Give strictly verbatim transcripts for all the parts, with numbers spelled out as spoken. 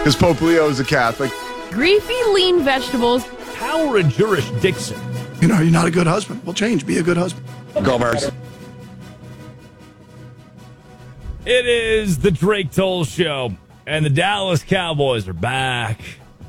Because Pope Leo is a Catholic. Greasy lean vegetables. Power and jurisdiction. You know, you're not a good husband. Well, change. Be a good husband. Go Bears. It is the Drake Toll Show, and the Dallas Cowboys are back.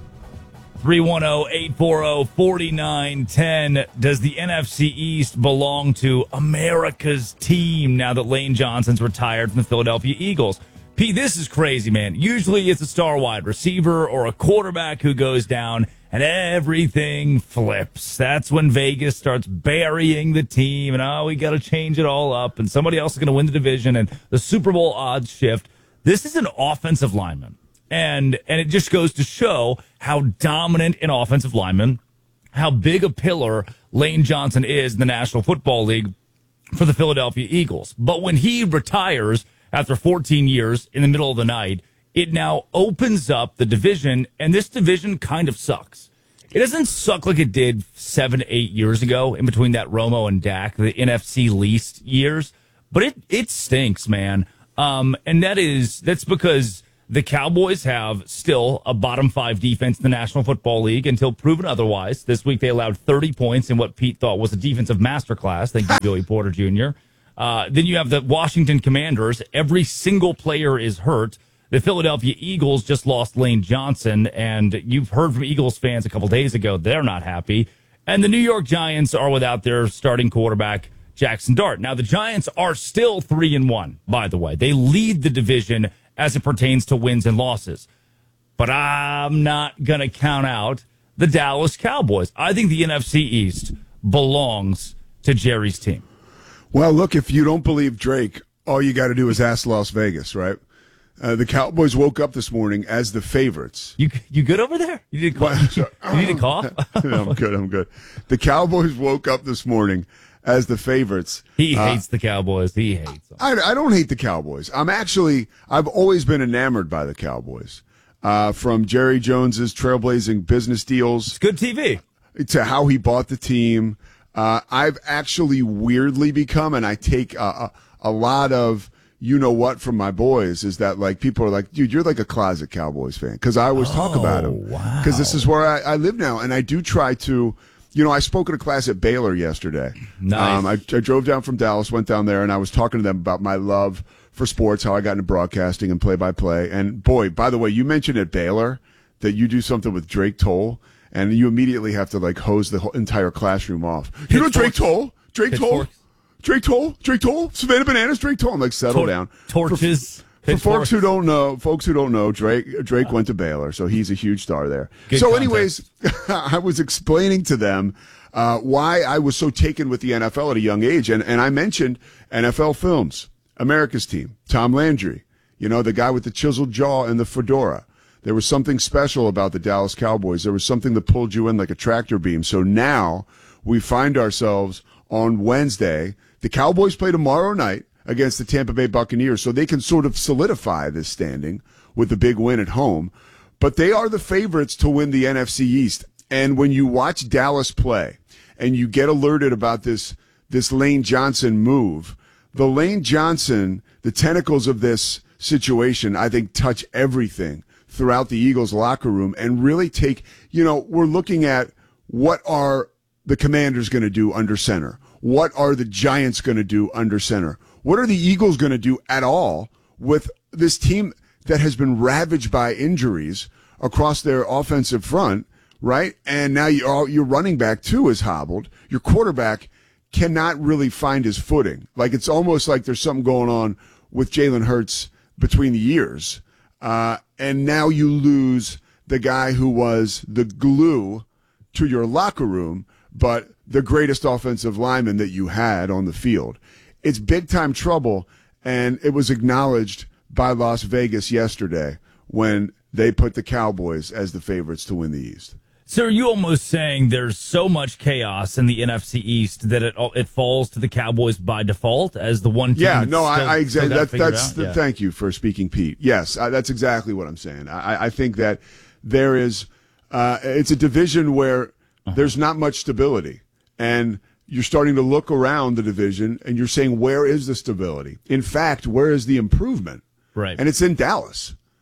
three one zero, eight four zero, four nine one zero. Does the N F C East belong to America's team now that Lane Johnson's retired from the Philadelphia Eagles? P, this is crazy, man. Usually it's a star wide receiver or a quarterback who goes down and everything flips. That's when Vegas starts burying the team and, oh, we got to change it all up and somebody else is going to win the division and the Super Bowl odds shift. This is an offensive lineman. And and it just goes to show how dominant an offensive lineman, how big a pillar Lane Johnson is in the National Football League for the Philadelphia Eagles. But when he retires after fourteen years in the middle of the night, it now opens up the division, and this division kind of sucks. It doesn't suck like it did seven, eight years ago in between that Romo and Dak, the N F C least years, but it, it stinks, man. Um, and that is that's because the Cowboys have still a bottom five defense in the National Football League until proven otherwise. This week they allowed thirty points in what Pete thought was a defensive masterclass. Thank you, Billy Porter Junior Uh, then you have the Washington Commanders. Every single player is hurt. The Philadelphia Eagles just lost Lane Johnson, and you've heard from Eagles fans a couple days ago. They're not happy. And the New York Giants are without their starting quarterback, Jackson Dart. Now, the Giants are still three and one, by the way. They lead the division as it pertains to wins and losses. But I'm not going to count out the Dallas Cowboys. I think the N F C East belongs to Jerry's team. Well, look, if you don't believe Drake, all you got to do is ask Las Vegas, right? Uh, the Cowboys woke up this morning as the favorites. You you good over there? You need a cough? You need a cough? No, I'm good. I'm good. The Cowboys woke up this morning as the favorites. He uh, hates the Cowboys. He hates them. I, I don't hate the Cowboys. I'm actually, I've always been enamored by the Cowboys. Uh, from Jerry Jones's trailblazing business deals. It's good T V. To how he bought the team. Uh, I've actually weirdly become, and I take a, a, a lot of, you know what, from my boys, is that like people are like, dude, you're like a closet Cowboys fan. Because I always oh, talk about them. Wow. Because this is where I, I live now. And I do try to, you know, I spoke at a class at Baylor yesterday. Nice. Um, I, I drove down from Dallas, went down there, and I was talking to them about my love for sports, how I got into broadcasting and play-by-play. And boy, by the way, you mentioned at Baylor that you do something with Drake Toll. And you immediately have to, like, hose the whole entire classroom off. You know Drake Toll? Drake Toll? Drake Toll? Drake Toll? Savannah Bananas? Drake Toll? I'm like, settle Tor- down. Torches. For, for folks who don't know, folks who don't know, Drake Drake went to Baylor, so he's a huge star there. Good so context. anyways, I was explaining to them uh, why I was so taken with the N F L at a young age. And, and I mentioned N F L Films, America's Team, Tom Landry, you know, the guy with the chiseled jaw and the fedora. There was something special about the Dallas Cowboys. There was something that pulled you in like a tractor beam. So now we find ourselves on Wednesday. The Cowboys play tomorrow night against the Tampa Bay Buccaneers, so they can sort of solidify this standing with the big win at home. But they are the favorites to win the N F C East. And when you watch Dallas play and you get alerted about this, this Lane Johnson move, the Lane Johnson, the tentacles of this situation, I think, touch everything throughout the Eagles locker room and really take, you know, we're looking at what are the Commanders going to do under center? What are the Giants going to do under center? What are the Eagles going to do at all with this team that has been ravaged by injuries across their offensive front, right? And now you're, your running back, too, is hobbled. Your quarterback cannot really find his footing. Like, it's almost like there's something going on with Jalen Hurts between the years. Uh, and now you lose the guy who was the glue to your locker room, but the greatest offensive lineman that you had on the field. It's big-time trouble, and it was acknowledged by Las Vegas yesterday when they put the Cowboys as the favorites to win the East. So are you almost saying there's so much chaos in the N F C East that it it falls to the Cowboys by default as the one team? Yeah, no, still, I, I exactly. That, that's the, yeah. Thank you for speaking, Pete. Yes, I, that's exactly what I'm saying. I, I think that there is, uh, it's a division where uh-huh. there's not much stability, and you're starting to look around the division, and you're saying, where is the stability? In fact, where is the improvement? Right, and it's in Dallas.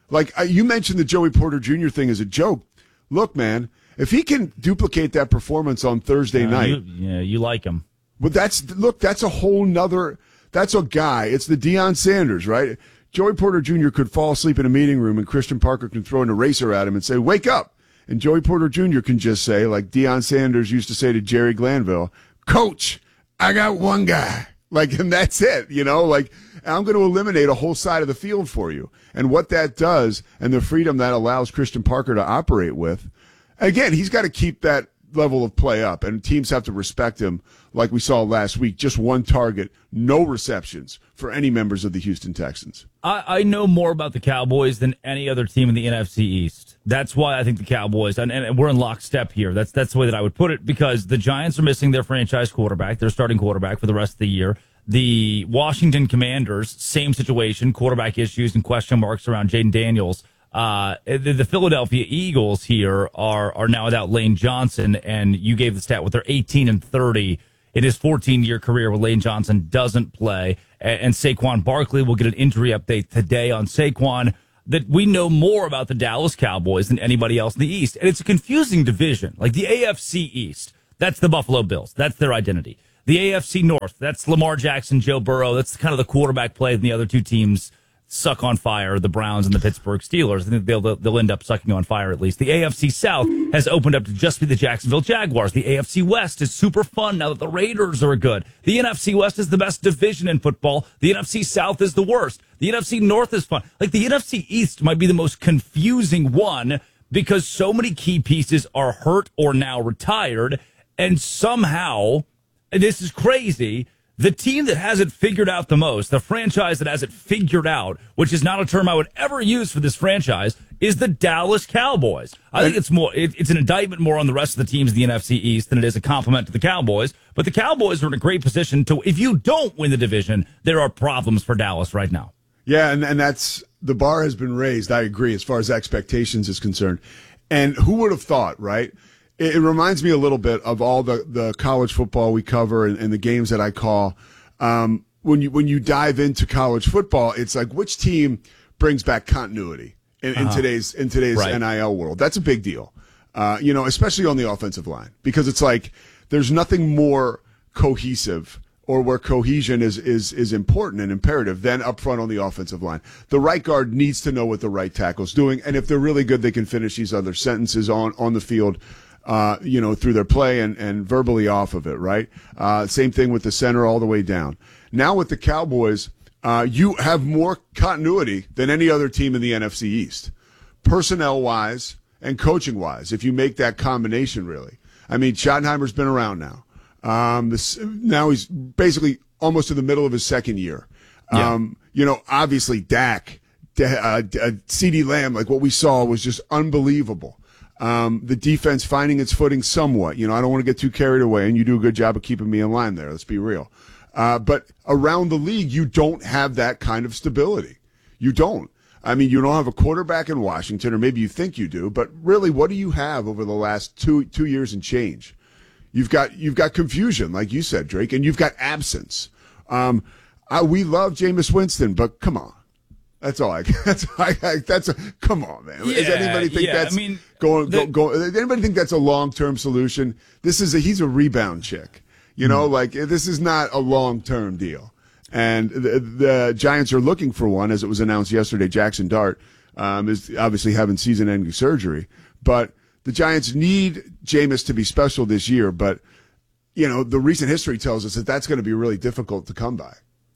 Like uh, you mentioned the Joey Porter Junior thing as a joke. Look, man, if he can duplicate that performance on Thursday uh, night. You, yeah, you like him. But that's, look, that's a whole nother, that's a guy. It's the Deion Sanders, right? Joey Porter Junior could fall asleep in a meeting room and Christian Parker can throw an eraser at him and say, wake up. And Joey Porter Junior can just say, like Deion Sanders used to say to Jerry Glanville, Coach, I got one guy. Like, and that's it, you know, like, I'm going to eliminate a whole side of the field for you. And what that does and the freedom that allows Christian Parker to operate with, again, he's got to keep that level of play up, and teams have to respect him like we saw last week. Just one target, no receptions for any members of the Houston Texans. I, I know more about the Cowboys than any other team in the N F C East. That's why I think the Cowboys, and, and we're in lockstep here. That's that's the way that I would put it, because the Giants are missing their franchise quarterback, their starting quarterback for the rest of the year. The Washington Commanders, same situation, quarterback issues and question marks around Jaden Daniels. Uh, the, the Philadelphia Eagles here are are now without Lane Johnson, and you gave the stat with their eighteen and thirty in his fourteen year career where Lane Johnson doesn't play, and, and Saquon Barkley will get an injury update today on Saquon. That we know more about the Dallas Cowboys than anybody else in the East, and it's a confusing division. Like the A F C East, that's the Buffalo Bills, that's their identity. The A F C North, that's Lamar Jackson, Joe Burrow, that's kind of the quarterback play, and the other two teams suck on fire, the Browns and the Pittsburgh Steelers. I think they'll, they'll end up sucking on fire at least. The A F C South has opened up to just be the Jacksonville Jaguars. The A F C West is super fun now that the Raiders are good. The N F C West is the best division in football. The N F C South is the worst. The N F C North is fun. Like the N F C East might be the most confusing one because so many key pieces are hurt or now retired. And somehow, and this is crazy, the team that has it figured out the most, the franchise that has it figured out, which is not a term I would ever use for this franchise, is the Dallas Cowboys. I think it's more, it, it's an indictment more on the rest of the teams in the N F C East than it is a compliment to the Cowboys. But the Cowboys are in a great position to, if you don't win the division, there are problems for Dallas right now. Yeah, and, and that's, the bar has been raised, I agree, as far as expectations is concerned. And who would have thought, right? It, it reminds me a little bit of all the, the college football we cover and, and the games that I call. Um, when you when you dive into college football, it's like which team brings back continuity in, in uh-huh. today's in today's right. N I L world. That's a big deal, uh, you know, especially on the offensive line, because it's like there's nothing more cohesive or where cohesion is is is important and imperative than up front on the offensive line. The right guard needs to know what the right tackle's doing, and if they're really good, they can finish these other sentences on on the field. Uh, you know, through their play and, and verbally off of it, right? Uh, same thing with the center all the way down. Now with the Cowboys, uh, you have more continuity than any other team in the N F C East, personnel-wise and coaching-wise, if you make that combination, really. I mean, Schottenheimer's been around now. Um, this, now he's basically almost in the middle of his second year. Yeah. Um, you know, obviously Dak, uh, uh, CeeDee Lamb, like what we saw was just unbelievable. Um, the defense finding its footing somewhat. You know, I don't want to get too carried away, and you do a good job of keeping me in line there. Let's be real. Uh, but around the league, you don't have that kind of stability. You don't. I mean, you don't have a quarterback in Washington, or maybe you think you do, but really, what do you have over the last two two years and change? You've got you've got confusion, like you said, Drake, and you've got absence. Um, I, we love Jameis Winston, but come on. That's all I. That's I, I, that's a come on, man. Yeah, Does anybody think yeah, that's I mean, going? the, Go, go, does anybody think that's a long term solution? This is a, he's a rebound chick. You know, mm-hmm. like this is not a long term deal. And the, the Giants are looking for one, as it was announced yesterday. Jackson Dart um, is obviously having season ending surgery, but the Giants need Jameis to be special this year. But you know, the recent history tells us that that's going to be really difficult to come by.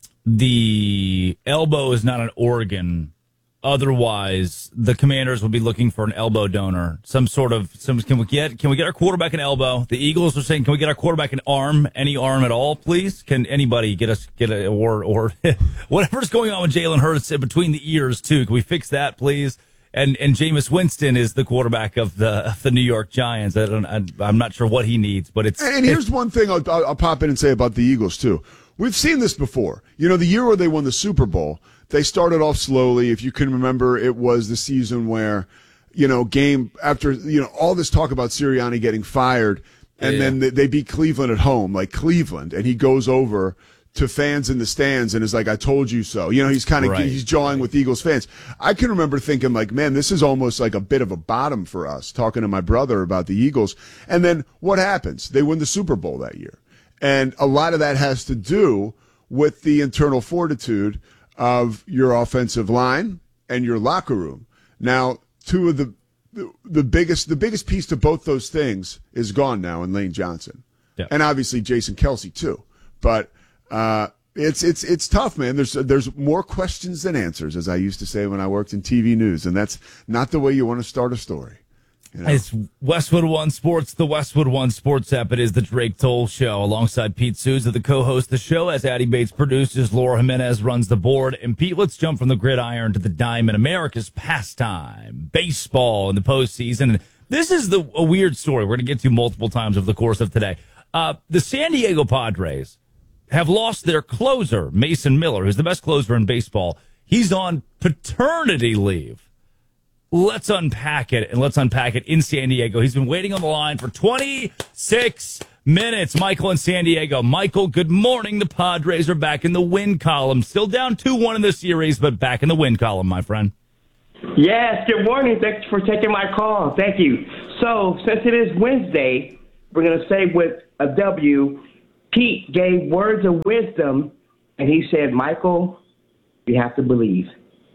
The elbow is not an organ. Otherwise, the Commanders will be looking for an elbow donor. Some sort of some. Can we get? Can we get our quarterback an elbow? The Eagles are saying, can we get our quarterback an arm? Any arm at all, please? Can anybody get us get a or or whatever's going on with Jalen Hurts between the ears too? Can we fix that, please? And and Jameis Winston is the quarterback of the of the New York Giants. I don't. I, I'm not sure what he needs, but it's. And, and here's it's, one thing I'll, I'll pop in and say about the Eagles too. We've seen this before. You know, the year where they won the Super Bowl, they started off slowly. If you can remember, it was the season where, you know, game after, you know, all this talk about Sirianni getting fired, and yeah. then they, they beat Cleveland at home, like Cleveland, and he goes over to fans in the stands and is like, I told you so. You know, he's kind of, Right. he's jawing with Eagles fans. I can remember thinking like, man, this is almost like a bit of a bottom for us, talking to my brother about the Eagles. And then what happens? They win the Super Bowl that year. And a lot of that has to do with the internal fortitude of your offensive line and your locker room. Now, two of the, the, the biggest, the biggest piece to both those things is gone now in Lane Johnson. Yeah. And obviously Jason Kelce too. But, Uh, it's it's it's tough, man. There's there's more questions than answers, as I used to say when I worked in T V news, and that's not the way you want to start a story. You know? It's Westwood One Sports, the Westwood One Sports app. It is the Drake Toll Show alongside Pete Souza, the co-host of the show, as Addie Bates produces. Laura Jimenez runs the board. And Pete, let's jump from the gridiron to the diamond. America's pastime, baseball in the postseason. This is the a weird story we're going to get to multiple times over the course of today. Uh, the San Diego Padres have lost their closer, Mason Miller, who's the best closer in baseball. He's on paternity leave. Let's unpack it, and let's unpack it in San Diego. He's been waiting on the line for twenty-six minutes. Michael in San Diego. Michael, good morning. The Padres are back in the win column. Still down two one in the series, but back in the win column, my friend. Yes, good morning. Thanks for taking my call. Thank you. So, since it is Wednesday, we're going to say with a W, Pete gave words of wisdom, and he said, Michael, you have to believe.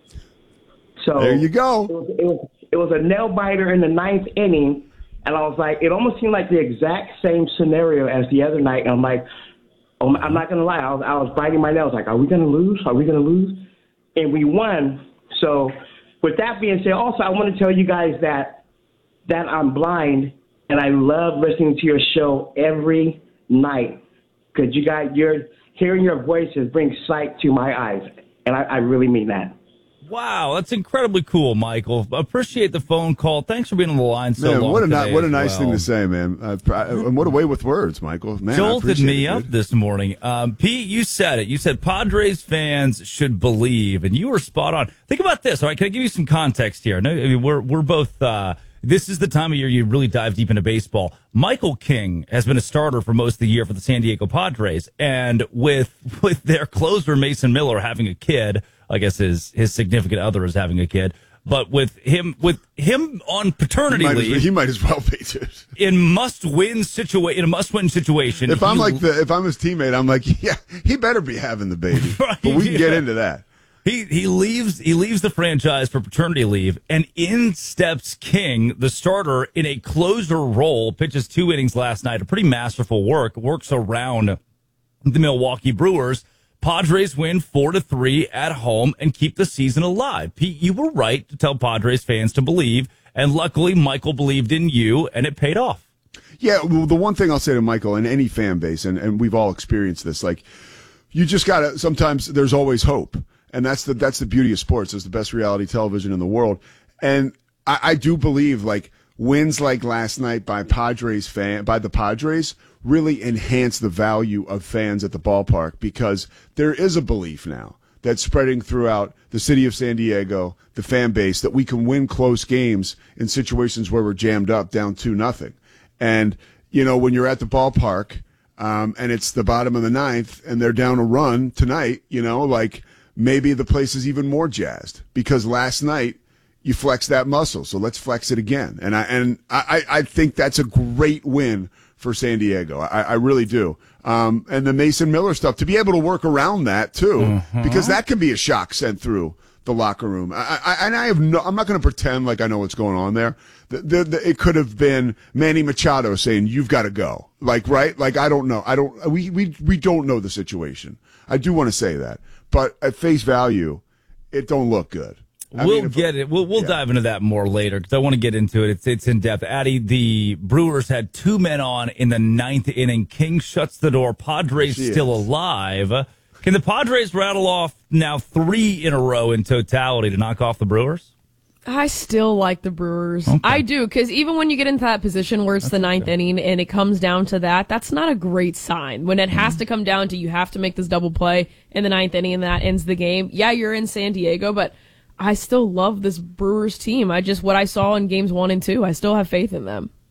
So There you go. It was, it was, it was a nail-biter in the ninth inning, and I was like, it almost seemed like the exact same scenario as the other night. And I'm like, oh, I'm not going to lie. I was, I was biting my nails like, are we going to lose? Are we going to lose? And we won. So with that being said, also, I want to tell you guys that that I'm blind, and I love listening to your show every night. Because you got your hearing your voices brings sight to my eyes, and I, I really mean that. Wow, that's incredibly cool, Michael. Appreciate the phone call. Thanks for being on the line so Man, long. what a today ni- what a as nice well. thing to say, man. Uh, and what a way with words, Michael. Man, I Jolted appreciate me it, up dude. this morning. Um, Pete, you said it. You said Padres fans should believe, and you were spot on. Think about this. All right, can I give you some context here? No, I mean, we're we're both. Uh, this is the time of year you really dive deep into baseball. Michael King has been a starter for most of the year for the San Diego Padres, and with with their closer Mason Miller having a kid, I guess his his significant other is having a kid. But with him with him on paternity He might, leave, as, he might as well be, dude. in must win situation, in a must win situation. If I'm he- like the if I'm his teammate, I'm like, yeah, he better be having the baby. Right, But we can get yeah. into that. He he leaves he leaves the franchise for paternity leave, and in steps King, the starter in a closer role, pitches two innings last night. A pretty masterful work, works around the Milwaukee Brewers. Padres win four to three at home and keep the season alive. Pete, you were right to tell Padres fans to believe, and luckily Michael believed in you, and it paid off. Yeah, well, the one thing I'll say to Michael and any fan base, and, and we've all experienced this, like, you just gotta, sometimes there's always hope. And that's the, that's the beauty of sports. It's the best reality television in the world. And I, I do believe, like, wins like last night by Padres fan, by the Padres really enhance the value of fans at the ballpark, because there is a belief now that's spreading throughout the city of San Diego, the fan base, that we can win close games in situations where we're jammed up down two nothing. And, you know, when you're at the ballpark, um, and it's the bottom of the ninth and they're down a run tonight, you know, like, maybe the place is even more jazzed because last night you flexed that muscle. So let's flex it again. And I, and I, I think that's a great win for San Diego. I, I really do. Um, and the Mason Miller stuff, to be able to work around that too, Mm-hmm. because that can be a shock sent through the locker room. I, I, and I have no, I'm not going to pretend like I know what's going on there. The, the, the, it could have been Manny Machado saying, you've got to go. Like, right? Like, I don't know. I don't, we, we, we don't know the situation. I do want to say that. But at face value, it don't look good. I We'll mean, if- get it. We'll we'll yeah. dive into that more later because I want to get into it. It's it's in depth. Addie, the Brewers had two men on in the ninth inning. King shuts the door. Padres She still is. alive. Can the Padres rattle off now three in a row in totality to knock off the Brewers? I still like the Brewers. I do, because even when you get into that position where it's the ninth inning and it comes down to that, that's not a great sign. When it has to come down to you have to make this double play in the ninth inning and that ends the game. Yeah, you're in San Diego, but I still love this Brewers team. I just, what I saw in games one and two, I still have faith in them.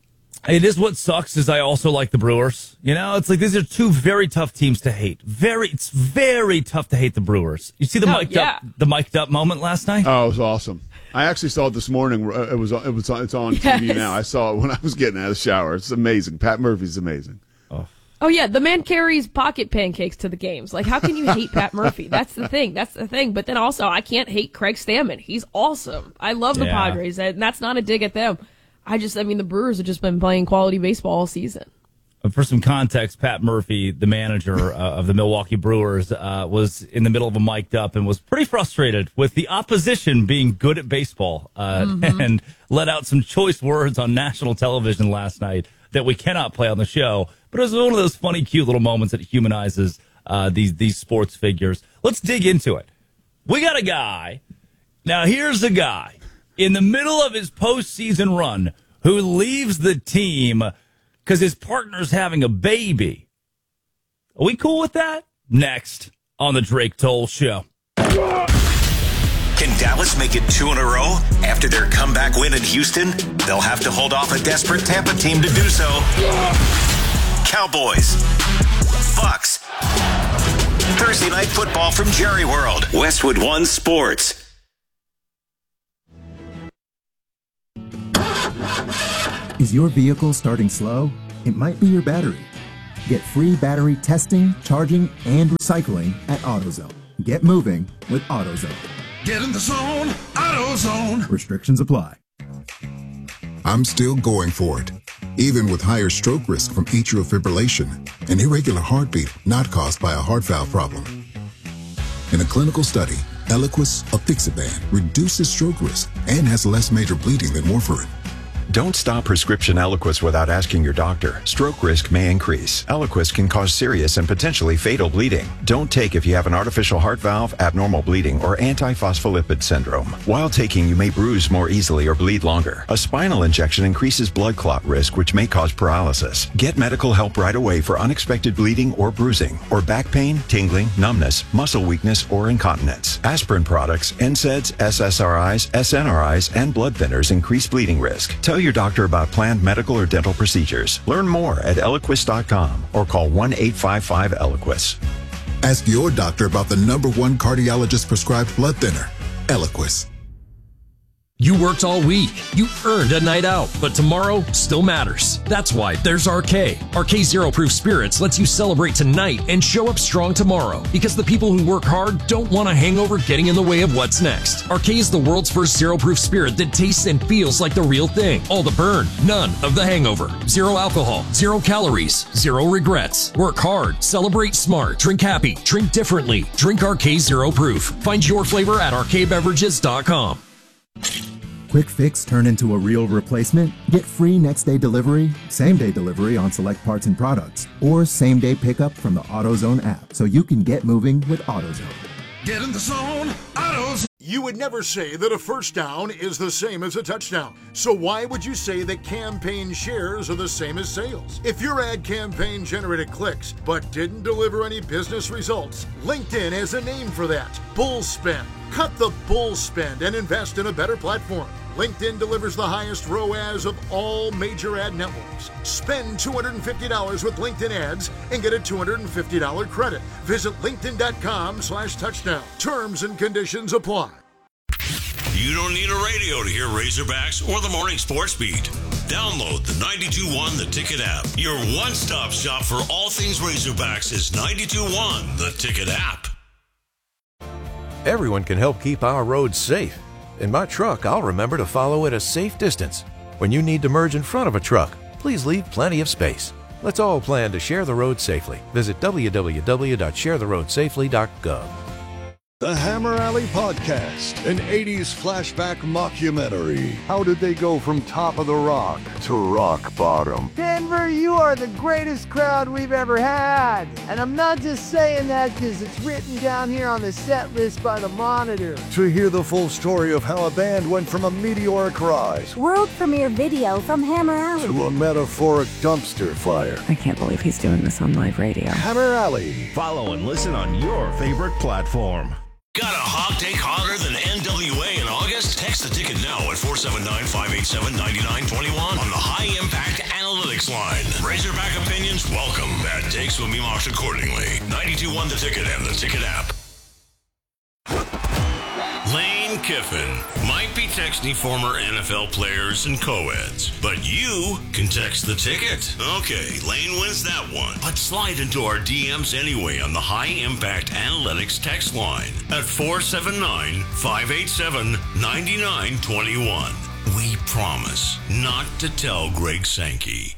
It is what sucks is I also like the Brewers. You know, it's like these are two very tough teams to hate. Very, it's very tough to hate the Brewers. You see the Oh, mic'd yeah. up, the mic'd up moment last night? Oh, it was awesome. I actually saw it this morning. Uh, It was it was it's on T V Yes. now. I saw it when I was getting out of the shower. It's amazing. Pat Murphy's amazing. Oh, yeah, the man carries pocket pancakes to the games. Like, how can you hate Pat Murphy? That's the thing. That's the thing. But then also, I can't hate Craig Stammen. He's awesome. I love the Yeah. Padres, and that's not a dig at them. I just, I mean, the Brewers have just been playing quality baseball all season. For some context, Pat Murphy, the manager uh, of the Milwaukee Brewers, uh, was in the middle of a mic'd up and was pretty frustrated with the opposition being good at baseball uh, mm-hmm. and let out some choice words on national television last night that we cannot play on the show. But it was one of those funny, cute little moments that humanizes uh, these these sports figures. Let's dig into it. We got a guy. Now, here's a guy in the middle of his postseason run who leaves the team because his partner's having a baby. Are we cool with that? Next on the Drake Toll Show. Can Dallas make it two in a row after their comeback win in Houston? They'll have to hold off a desperate Tampa team to do so. Cowboys. Bucks. Thursday night football from Jerry World. Westwood One Sports. Is your vehicle starting slow? It might be your battery. Get free battery testing, charging, and recycling at AutoZone. Get moving with AutoZone. Get in the zone, AutoZone. Restrictions apply. I'm still going for it, even with higher stroke risk from atrial fibrillation, an irregular heartbeat not caused by a heart valve problem. In a clinical study, Eliquis, apixaban, reduces stroke risk and has less major bleeding than warfarin. Don't stop prescription Eliquis without asking your doctor. Stroke risk may increase. Eliquis can cause serious and potentially fatal bleeding. Don't take if you have an artificial heart valve, abnormal bleeding, or antiphospholipid syndrome. While taking, you may bruise more easily or bleed longer. A spinal injection increases blood clot risk, which may cause paralysis. Get medical help right away for unexpected bleeding or bruising, or back pain, tingling, numbness, muscle weakness, or incontinence. Aspirin products, N SAIDs, S S R Is, S N R Is, and blood thinners increase bleeding risk. Tell your doctor about planned medical or dental procedures. Learn more at Eliquis dot com or call one eight five five Eliquis. Ask your doctor about the number one cardiologist prescribed blood thinner, Eliquis. You worked all week. You earned a night out, but tomorrow still matters. That's why there's R K. R K Zero Proof Spirits lets you celebrate tonight and show up strong tomorrow, because the people who work hard don't want a hangover getting in the way of what's next. R K is the world's first zero proof spirit that tastes and feels like the real thing. All the burn, none of the hangover. Zero alcohol, zero calories, zero regrets. Work hard, celebrate smart, drink happy, drink differently. Drink R K Zero Proof. Find your flavor at R K beverages dot com. Quick fix turn into a real replacement? Get free next day delivery, same day delivery on select parts and products, or same day pickup from the AutoZone app, so you can get moving with AutoZone. Get in the zone, AutoZone. You would never say that a first down is the same as a touchdown. So why would you say that campaign shares are the same as sales? If your ad campaign generated clicks but didn't deliver any business results, LinkedIn has a name for that: bull spend. Cut the bull spend and invest in a better platform. LinkedIn delivers the highest R O A S of all major ad networks. Spend two hundred fifty dollars with LinkedIn ads and get a two hundred fifty dollars credit. Visit linkedin.com slash touchdown. Terms and conditions apply. You don't need a radio to hear Razorbacks or the Morning Sports Beat. Download the ninety-two point one The Ticket app. Your one-stop shop for all things Razorbacks is ninety-two point one The Ticket app. Everyone can help keep our roads safe. In my truck, I'll remember to follow at a safe distance. When you need to merge in front of a truck, please leave plenty of space. Let's all plan to share the road safely. Visit w w w dot share the road safely dot gov. The Hammer Alley Podcast, an eighties flashback mockumentary. How did they go from top of the rock to rock bottom? Denver, you are the greatest crowd we've ever had. And I'm not just saying that because it's written down here on the set list by the Monitor. To hear the full story of how a band went from a meteoric rise, world premiere video from Hammer Alley, to a metaphoric dumpster fire. I can't believe he's doing this on live radio. Hammer Alley. Follow and listen on your favorite platform. Got a hog take hotter than N W A in August? Text the ticket now at four seven nine, five eight seven, nine nine two one on the high impact analytics Analytics Line. Razorback opinions welcome. Bad takes will be marked accordingly. ninety-two point one The Ticket and the Ticket app. Lane Kiffin might be texting former N F L players and co-eds, but you can text the Ticket. Okay, Lane wins that one. But slide into our D Ms anyway on the High Impact Analytics text line at four seven nine, five eight seven, nine nine two one. We promise not to tell Greg Sankey.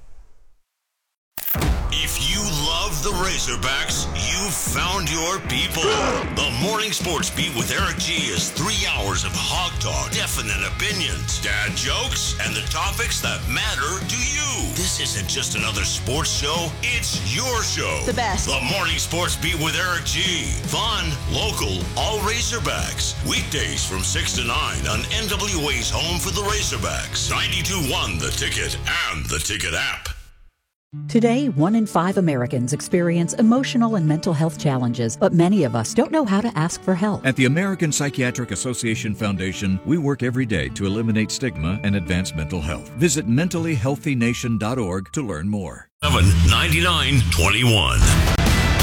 If you love the Razorbacks, you've found your people. The Morning Sports Beat with Eric G is three hours of hog talk, definite opinions, dad jokes, and the topics that matter to you. This isn't just another sports show. It's your show. The best. The Morning Sports Beat with Eric G. Fun, local, all Razorbacks. Weekdays from six to nine on N W A's home for the Razorbacks. ninety-two point one The Ticket and the Ticket app. Today, one in five Americans experience emotional and mental health challenges, but many of us don't know how to ask for help. At the American Psychiatric Association Foundation, we work every day to eliminate stigma and advance mental health. Visit mentally healthy nation dot org to learn more. seven ninety-nine twenty-one.